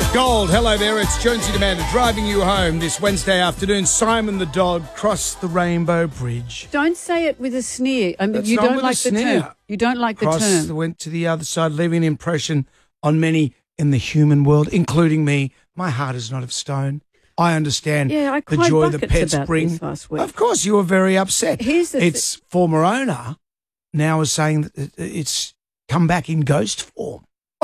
Gold, hello there, it's Jonesy Amanda driving you home this Wednesday afternoon. Simon the dog crossed the Rainbow Bridge. Don't say it with a sneer. I mean, That's you not don't with like a the sneer. term. You don't like the term. Went to the other side, leaving an impression on many in the human world, including me. My heart is not of stone. I understand I the cried joy the buckets pets about bring. this last week. Of course, you were very upset. Here's the its former owner now is saying that it's come back in ghost form.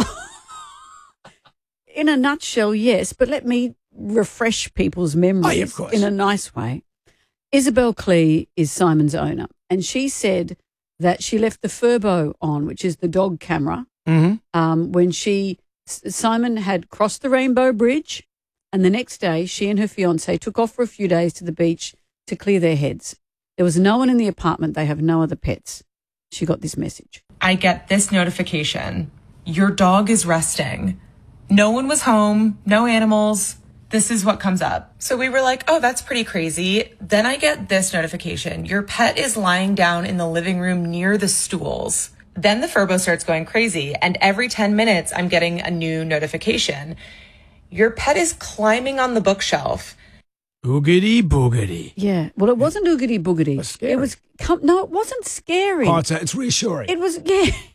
In a nutshell, yes, but let me refresh people's memories of course. in a nice way. Isabel Klee is Simon's owner, and she said that she left the Furbo on, which is the dog camera, when Simon had crossed the Rainbow Bridge, and the next day she and her fiancé took off for a few days to the beach to clear their heads. There was no one in the apartment. They have no other pets. She got this message. I get this notification. Your dog is resting. No one was home, no animals. This is what comes up. So we were like, oh, that's pretty crazy. Then I get this notification. Your pet is lying down in the living room near the stools. Then the Furbo starts going crazy. And every 10 minutes, I'm getting a new notification. Your pet is climbing on the bookshelf. Oogity boogity. Yeah. Well, it wasn't oogity boogity. Scary. It was no, it wasn't scary. Oh, it's reassuring. It was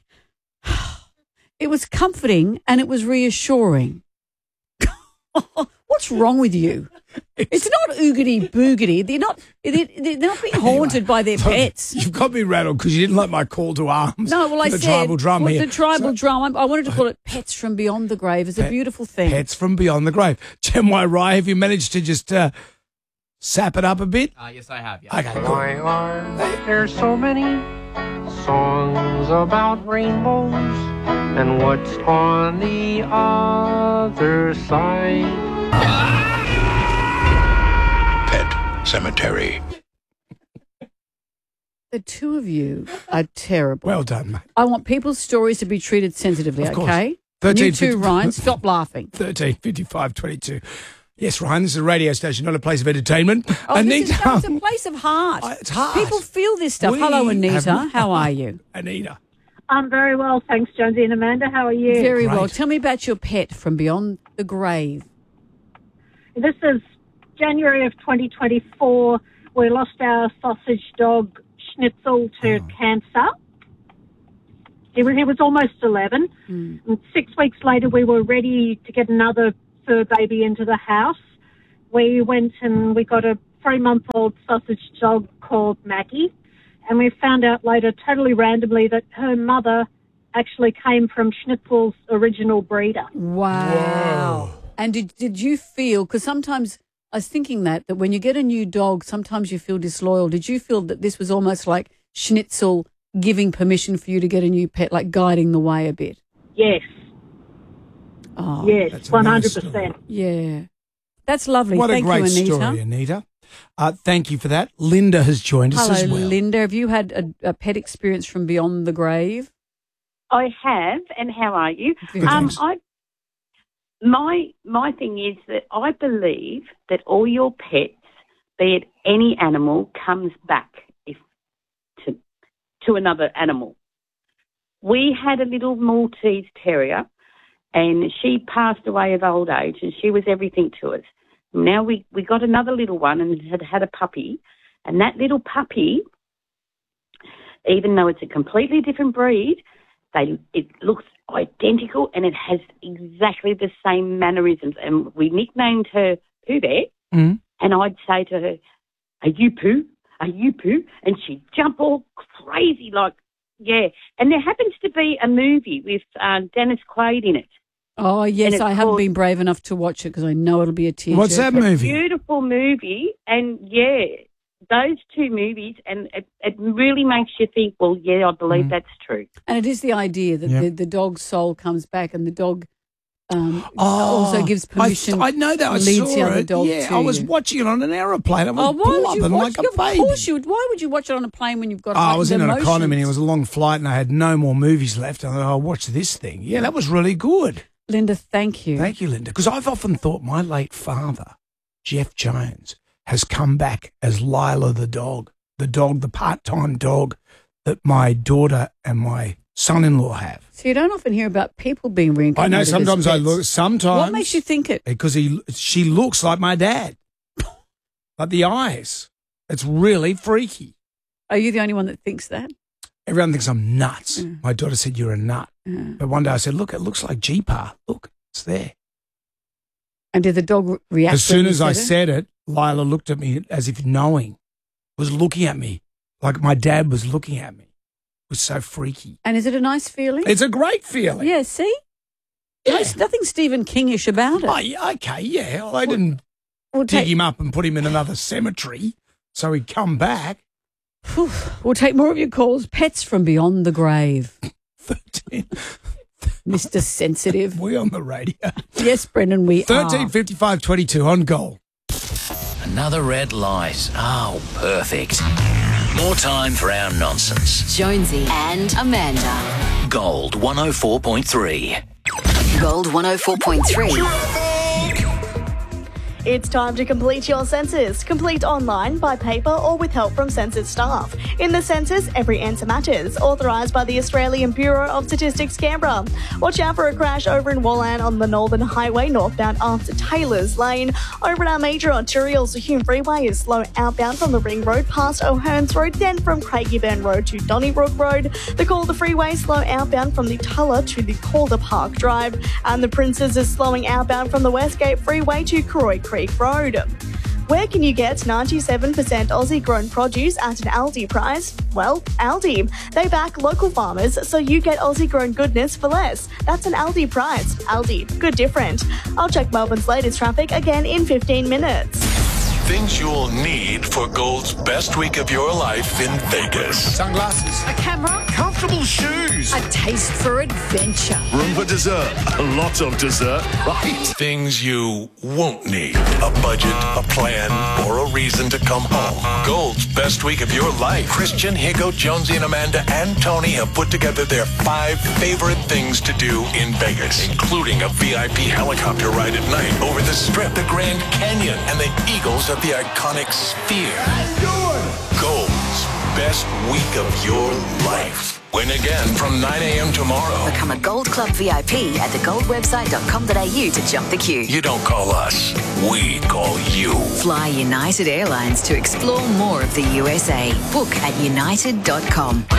It was comforting and it was reassuring. What's wrong with you? It's not oogity boogity. They're not being haunted by their pets. You've got me rattled because you didn't like my call to arms. No, well, I the said tribal drum here. the tribal drum. I wanted to call it Pets from Beyond the Grave. It's a beautiful thing. Pets from Beyond the Grave. Jem Rye, have you managed to just sap it up a bit? Yes, I have. Yes. Okay, Why are there so many songs about rainbows? And what's on the other side? Pet Cemetery. The two of you are terrible. Well done, mate. I want people's stories to be treated sensitively, Of course. okay? 13, You too, Ryan, stop laughing. 13 55 22. Yes, Ryan, this is a radio station, not a place of entertainment. Oh, it's a place of heart. It's heart. People feel this stuff. We Hello, Anita. have- How are you? Anita. I'm very well, thanks, Jonesy and Amanda. How are you? Very well. Great. Tell me about your pet from Beyond the Grave. This is January of 2024. We lost our sausage dog, Schnitzel, to cancer. He was almost 11. And 6 weeks later, we were ready to get another fur baby into the house. We went and we got a 3-month-old sausage dog called Maggie. And we found out later, totally randomly, that her mother actually came from Schnitzel's original breeder. Wow. And did you feel, because sometimes I was thinking that when you get a new dog, sometimes you feel disloyal. Did you feel that this was almost like Schnitzel giving permission for you to get a new pet, like guiding the way a bit? Yes. Oh, Yes, that's a nice story. 100%. yeah. That's lovely. What Thank a great you, Anita. story, Anita. Thank you for that. Linda has joined us Hello, as well. Linda. Have you had a pet experience from Beyond the Grave? I have, and how are you? Good, thanks. My thing is that I believe that all your pets, be it any animal, comes back to another animal. We had a little Maltese terrier, and she passed away of old age, and she was everything to us. Now we got another little one and had a puppy, and that little puppy, even though it's a completely different breed, it looks identical and it has exactly the same mannerisms. And we nicknamed her Pooh Bear, and I'd say to her, "Are you Pooh? Are you Pooh?" And she'd jump all crazy like, yeah. And there happens to be a movie with Dennis Quaid in it. Oh, yes, And I it's haven't called- been brave enough to watch it because I know it'll be a tearjerker. What's that movie? Beautiful movie, and yeah, those two movies, and it really makes you think, well, yeah, I believe that's true. And it is the idea that Yep. the dog's soul comes back and the dog also gives permission. I know that. I leads saw the other it. dog Yeah, to I was you. watching it on an aeroplane. I was Oh, why would you blubbing watch? like a baby. Of course you would. Why would you watch it on a plane when you've got? I was in an emotions? economy and it was a long flight and I had no more movies left. And I thought, I'll watch this thing. Yeah, that was really good. Linda, thank you. Thank you, Linda. Because I've often thought my late father, Jeff Jones, has come back as Lila the dog, the part-time dog that my daughter and my son-in-law have. So you don't often hear about people being I reincarnated. know sometimes as I pets. look. Sometimes What makes you think it? because she looks like my dad, like the eyes. It's really freaky. Are you the only one that thinks that? Everyone thinks I'm nuts. My daughter said you're a nut, but one day I said, "Look, it looks like G-Pa. Look, it's there." And did the dog react? As soon when you as I it? said it, Lila looked at me as if knowing, was looking at me like my dad was looking at me. It was so freaky. And is it a nice feeling? It's a great feeling. Yeah, see? Yeah. Nothing Stephen Kingish about it. Oh, yeah, okay, yeah. Well, I didn't We'll dig take, him up and put him in another cemetery so he'd come back. we'll take more of your calls. Pets from beyond the grave. 13. Mr. Sensitive. We on the radio. Yes, Brendan, we 13 are. 55 22 on goal. Another red light. Oh, perfect. More time for our nonsense. Jonesy and Amanda. Gold 104.3. Gold 104.3. It's time to complete your census. Complete online, by paper or with help from census staff. In the census, every answer matters. Authorised by the Australian Bureau of Statistics, Canberra. Watch out for a crash over in Wallan on the Northern Highway northbound after Taylor's Lane. Over at our major arterials, the Hume Freeway is slow outbound from the Ring Road past O'Hearns Road, then from Craigieburn Road to Donnybrook Road. The Calder Freeway slow outbound from the Tulla to the Calder Park Drive. And the Princes is slowing outbound from the Westgate Freeway to Croy Creek Road. Where can you get 97% Aussie grown produce at an Aldi price? Well, Aldi. They back local farmers so you get Aussie grown goodness for less. That's an Aldi price. Aldi, good different. I'll check Melbourne's latest traffic again in 15 minutes. Things you'll need for Gold's best week of your life in Vegas. Sunglasses. A camera. Comfortable shoes. A taste for adventure. Room for dessert. A lot of dessert, right? Things you won't need. A budget, a plan, or a reason to come home. Gold's best week of your life. Christian, Higo, Jonesy, and Amanda and Tony have put together their 5 favorite things to do in Vegas, including a VIP helicopter ride at night over the Strip, the Grand Canyon, and the Eagles at the iconic Sphere. Gold's best week of your life. Win again from 9 a.m. tomorrow. Become a Gold Club VIP at thegoldwebsite.com.au to jump the queue. You don't call us, we call you. Fly United Airlines to explore more of the USA. Book at united.com.